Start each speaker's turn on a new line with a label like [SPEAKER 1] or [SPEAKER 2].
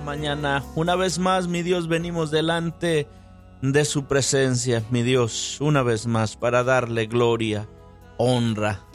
[SPEAKER 1] mañana. Una vez más, mi Dios, venimos delante de su presencia, mi Dios, una vez más, para darle gloria, honra,